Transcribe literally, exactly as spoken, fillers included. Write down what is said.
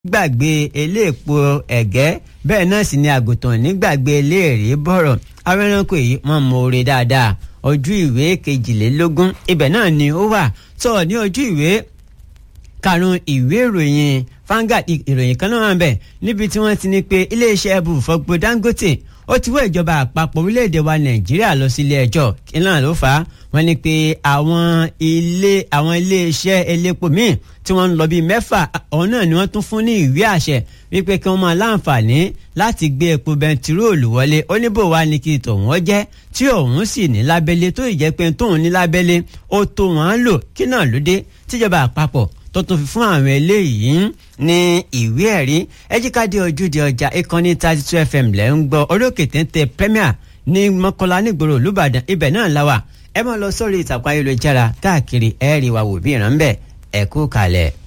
gbàgbé eléèpo ẹ̀gẹ́ bẹ́ẹ̀ náà sì ni àgùntàn nígbàgbé eléèrè bọ̀rọ̀ àwọn ẹranko yìí wọ́n mọ oore dáadáa ojú ìwé kejìlélógún ibẹ̀ náà ni ó wà tó ní ojú ìwé karùn-ún ìwé ìròyìn Vanguard ìròyìn kan náà wà bẹ́ẹ̀ níbi tí wọ́n ti ní pé iléeṣẹ́ ibùfọ̀pọ̀ Dangote ó ti wọ́ ìjọba àpapọ̀ orílẹ̀-èdè wa Nàìjíríà lọ sí ilé ẹjọ́ kí náà ló fà á wọ́n ní pé àwọn ilé àwọn iléeṣẹ́ elépo míì tí wọ́n ń lọ bíi mẹ́fà ọ̀hún náà ni wọ́n tún fún ní ìwé àṣẹ wípé kí wọ́n máa láǹfààní láti gbé epo bẹntiróòlù wọlé ó ní bò wá ní kí tòun ó jẹ́ tí òun sì ní lábẹ́lé tó ìjẹ́ pé tóun ní lábẹ́lé ó tó wọ́n lò kí náà ló dé tíjọba àpapọ̀ tó tún fi fún àwọn eléyìí ní ìwé ẹ̀rí ẹjíkádé ojúde ọjà ìkànnì thirty two F M lẹ́ ń gbọ́ orókè téńté Premier ní Mọ́kọ́lá nígboro Olúbàdàn ibẹ̀ náà la wà ẹ máa lọ sórí ìtàkùn ayélujára káàkiri ẹ̀ẹ́rì wa wò bí ìrànbẹ́ ẹ̀kú kalẹ̀.